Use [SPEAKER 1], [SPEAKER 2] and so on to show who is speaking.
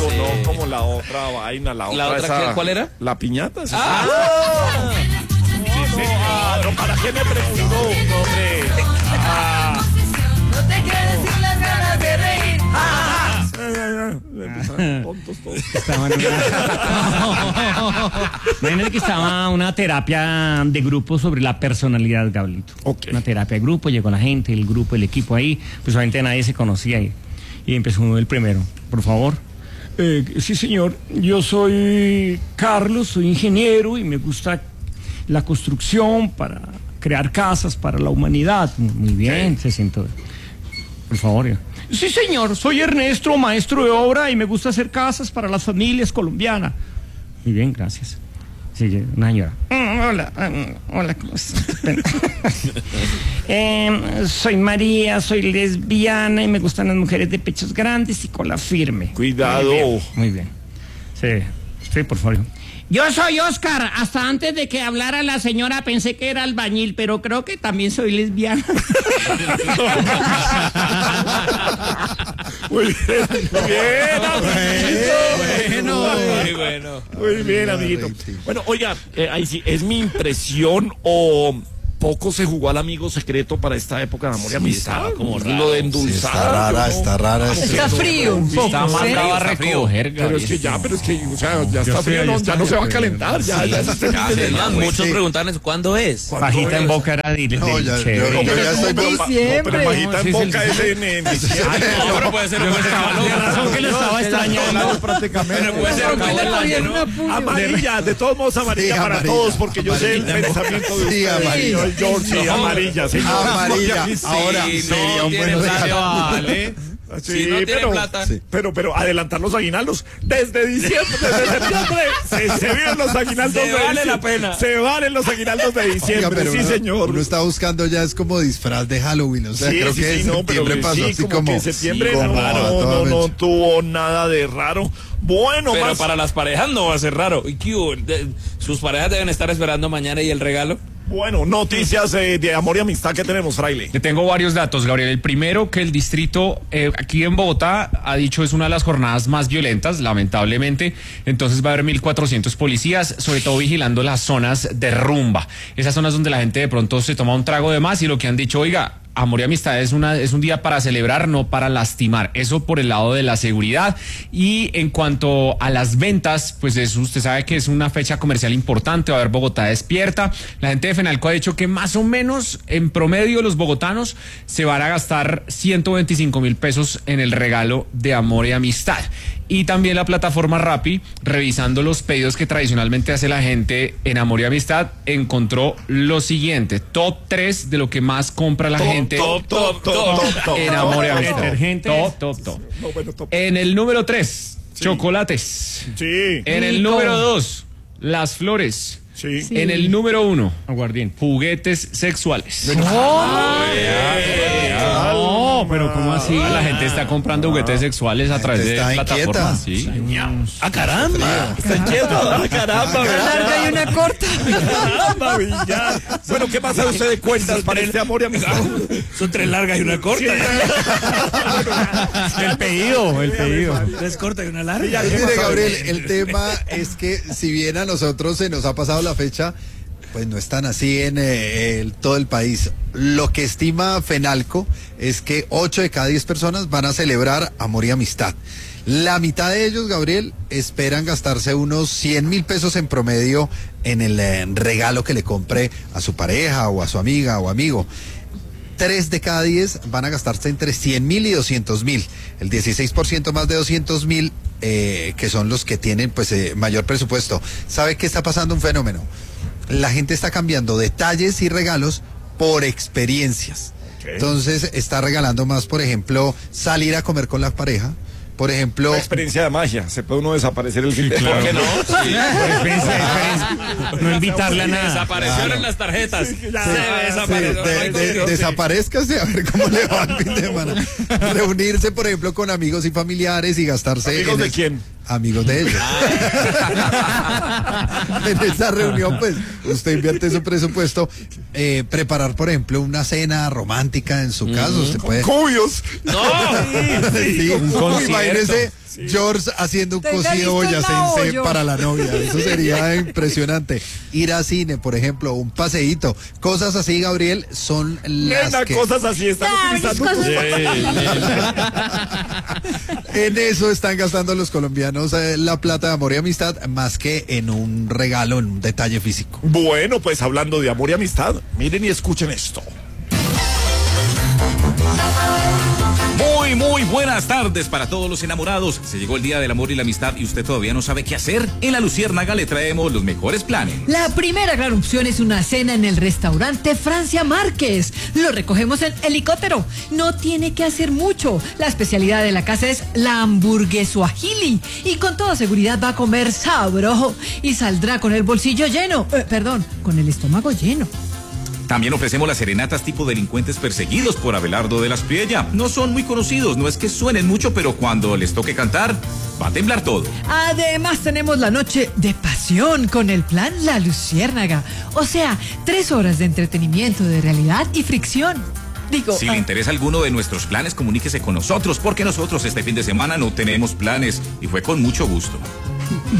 [SPEAKER 1] pero no como la otra vaina, la otra esa,
[SPEAKER 2] ¿cuál era?
[SPEAKER 1] La piñata. ¿Sí?
[SPEAKER 3] No,
[SPEAKER 1] ¿para qué me preguntó, hombre?
[SPEAKER 3] No te quedes sin las ganas de reír.
[SPEAKER 1] Tontos todos.
[SPEAKER 4] Imagínate que estaba una terapia de grupo sobre la personalidad, Gablito.
[SPEAKER 1] Okay.
[SPEAKER 4] Una terapia de grupo, llegó la gente, el grupo, el equipo ahí, pues obviamente nadie se conocía y empezó el primero. Por favor. Sí, señor. Yo soy Carlos, soy ingeniero y me gusta la construcción para crear casas para la humanidad. Muy bien, se sentó. Por favor. Sí, señor, soy Ernesto, maestro de obra y me gusta hacer casas para las familias colombianas. Muy bien, gracias. Sí, una señora. Hola, ¿cómo estás? Soy María, soy lesbiana y me gustan las mujeres de pechos grandes y cola firme.
[SPEAKER 1] Cuidado.
[SPEAKER 4] Muy bien. Sí, por favor. Yo soy Oscar. Hasta antes de que hablara la señora pensé que era albañil, pero creo que también soy lesbiana.
[SPEAKER 1] Muy bien, amiguito.
[SPEAKER 2] Muy bueno.
[SPEAKER 1] Muy bien, amiguito. Bueno, oiga, ahí sí, ¿es mi impresión o poco se jugó al amigo secreto para esta época de amor y amistad?
[SPEAKER 2] Estaba como raro.
[SPEAKER 1] Lo de endulzar.
[SPEAKER 5] Sí, está rara.
[SPEAKER 3] Está frío un poco.
[SPEAKER 2] Está mandado a recoger,
[SPEAKER 1] Pero es que, o sea, ya está frío, ya no se va a calentar, ya
[SPEAKER 2] muchos preguntaban eso, ¿cuándo es?
[SPEAKER 4] Fajita en boca era de
[SPEAKER 5] No, ya estoy
[SPEAKER 1] Pero Majita en boca es en diciembre.
[SPEAKER 2] No, pero puede ser
[SPEAKER 4] de razón que lo estaba extrañando.
[SPEAKER 1] Prácticamente.
[SPEAKER 2] Puede ser un cabo del año, ¿no?
[SPEAKER 1] Amarilla, de todos modos amarilla
[SPEAKER 5] Sí,
[SPEAKER 1] para
[SPEAKER 5] amarilla.
[SPEAKER 1] todos, porque yo sé el pensamiento de
[SPEAKER 5] Sí,
[SPEAKER 1] ustedes.
[SPEAKER 5] amarilla.
[SPEAKER 1] George, sí, amarilla, sí.
[SPEAKER 5] Amarilla. Ahora
[SPEAKER 2] Si
[SPEAKER 5] sería
[SPEAKER 2] no
[SPEAKER 5] un
[SPEAKER 2] tiene
[SPEAKER 5] buen
[SPEAKER 2] plata,
[SPEAKER 5] regalo.
[SPEAKER 2] vale.
[SPEAKER 1] Sí,
[SPEAKER 2] Si no tiene
[SPEAKER 1] pero,
[SPEAKER 2] plata.
[SPEAKER 5] Sí.
[SPEAKER 1] pero adelantar los aguinaldos desde diciembre, desde septiembre, se vienen los aguinaldos
[SPEAKER 2] Se
[SPEAKER 1] de
[SPEAKER 2] vale
[SPEAKER 1] diciembre.
[SPEAKER 2] la pena.
[SPEAKER 1] Se valen los aguinaldos de
[SPEAKER 5] Oiga,
[SPEAKER 1] diciembre,
[SPEAKER 5] pero
[SPEAKER 1] sí,
[SPEAKER 5] uno,
[SPEAKER 1] señor.
[SPEAKER 5] uno está buscando ya es como disfraz de Halloween, o sea,
[SPEAKER 1] Sí,
[SPEAKER 5] creo
[SPEAKER 1] sí,
[SPEAKER 5] que
[SPEAKER 1] sí,
[SPEAKER 5] en
[SPEAKER 1] no, pero
[SPEAKER 5] septiembre pasó
[SPEAKER 1] sí,
[SPEAKER 5] así
[SPEAKER 1] como que en septiembre
[SPEAKER 5] como a toda
[SPEAKER 1] no
[SPEAKER 5] mecha.
[SPEAKER 1] tuvo nada de raro. Bueno,
[SPEAKER 2] Pero
[SPEAKER 1] más.
[SPEAKER 2] para las parejas no va a ser raro. ¿Y qué hubo? Sus parejas deben estar esperando mañana y el regalo.
[SPEAKER 1] Bueno, noticias de amor y amistad que tenemos, Fraile.
[SPEAKER 6] Le tengo varios datos, Gabriel. El primero, que el distrito aquí en Bogotá ha dicho es una de las jornadas más violentas, lamentablemente. Entonces va a haber 1.400 policías, sobre todo vigilando las zonas de rumba. Esas zonas donde la gente de pronto se toma un trago de más y lo que han dicho, oiga, amor y amistad es un día para celebrar, no para lastimar. Eso por el lado de la seguridad. Y en cuanto a las ventas, pues eso, usted sabe que es una fecha comercial importante, va a haber Bogotá despierta. La gente de Fenalco ha dicho que más o menos en promedio los bogotanos se van a gastar 125.000 pesos en el regalo de amor y amistad. Y también la plataforma Rappi, revisando los pedidos que tradicionalmente hace la gente en amor y amistad, encontró lo siguiente: top 3 de lo que más compra la gente en amor y amistad. Top.
[SPEAKER 1] No, bueno, top.
[SPEAKER 6] En el número 3, chocolates.
[SPEAKER 1] Sí.
[SPEAKER 6] En el número 2, las flores.
[SPEAKER 1] Sí.
[SPEAKER 6] En el número 1, aguardiente, juguetes sexuales.
[SPEAKER 4] No, pero ¿cómo así?
[SPEAKER 6] La gente está comprando juguetes sexuales a través de
[SPEAKER 5] está
[SPEAKER 6] plataformas.
[SPEAKER 5] inquieta.
[SPEAKER 6] Sí.
[SPEAKER 2] ¡Ah, caramba!
[SPEAKER 1] Está inquieto. Caramba,
[SPEAKER 3] Una larga y una corta.
[SPEAKER 1] Caramba, Villar. Bueno, ¿qué pasa usted de cuentas para este amor y amistad?
[SPEAKER 2] Son 3 largas y una corta.
[SPEAKER 4] El pedido.
[SPEAKER 2] 3 cortas y una larga.
[SPEAKER 5] Mire, Gabriel, el tema es que si bien a nosotros se nos ha pasado la fecha, pues no están así en todo el país. Lo que estima Fenalco es que 8 de cada 10 personas van a celebrar amor y amistad. La mitad de ellos, Gabriel, esperan gastarse unos 100.000 pesos en promedio en el regalo que le compre a su pareja o a su amiga o amigo. 3 de cada 10 van a gastarse entre 100.000 y 200.000. El 16% más de 200.000, que son los que tienen pues mayor presupuesto. ¿Sabe qué está pasando? Un fenómeno. La gente está cambiando detalles y regalos por experiencias.
[SPEAKER 1] Okay.
[SPEAKER 5] Entonces está regalando más, por ejemplo, salir a comer con la pareja. Por ejemplo,
[SPEAKER 1] Una experiencia de magia. Se puede uno desaparecer el fin de semana.
[SPEAKER 2] ¿Por qué no? Sí.
[SPEAKER 4] No invitarle a nada.
[SPEAKER 2] Desaparecieron las tarjetas.
[SPEAKER 5] sí, desaparezcase a ver cómo le va el fin de semana. Reunirse, por ejemplo, con amigos y familiares y gastarse.
[SPEAKER 1] ¿Amigos de quién?
[SPEAKER 5] amigos de ellos. En esa reunión, pues, usted invierte su presupuesto, preparar, por ejemplo, una cena romántica en su casa, usted puede...
[SPEAKER 1] ¡Cubios!
[SPEAKER 2] No,
[SPEAKER 5] Sí,
[SPEAKER 6] un concierto.
[SPEAKER 5] imagínese George haciendo un
[SPEAKER 3] Tenga
[SPEAKER 5] cocido
[SPEAKER 3] listo el
[SPEAKER 5] boyacense
[SPEAKER 3] maollo.
[SPEAKER 5] para la novia. Eso sería impresionante. Ir a cine, por ejemplo, un paseíto. Cosas así, Gabriel, son las
[SPEAKER 1] Nena,
[SPEAKER 5] que...
[SPEAKER 1] cosas así están utilizando.
[SPEAKER 3] cosas
[SPEAKER 5] En eso están gastando los colombianos la plata de amor y amistad, más que en un regalo, en un detalle físico.
[SPEAKER 1] Bueno, pues hablando de amor y amistad, miren y escuchen esto.
[SPEAKER 7] Muy buenas tardes para todos los enamorados. Se llegó el día del amor y la amistad y usted todavía no sabe qué hacer. En La Luciérnaga le traemos los mejores planes.
[SPEAKER 3] La primera gran opción es una cena en el restaurante Francia Márquez. Lo recogemos en helicóptero. No tiene que hacer mucho. La especialidad de la casa es la hamburguesuajili. Y con toda seguridad va a comer sabroso. Y saldrá con el bolsillo lleno. Con el estómago lleno.
[SPEAKER 7] También ofrecemos las serenatas tipo delincuentes perseguidos por Abelardo de las Priella. No son muy conocidos, no es que suenen mucho, pero cuando les toque cantar, va a temblar todo.
[SPEAKER 3] Además tenemos la noche de pasión con el plan La Luciérnaga. O sea, 3 horas de entretenimiento, de realidad y fricción.
[SPEAKER 7] Si le interesa alguno de nuestros planes, comuníquese con nosotros, porque nosotros este fin de semana no tenemos planes y fue con mucho gusto.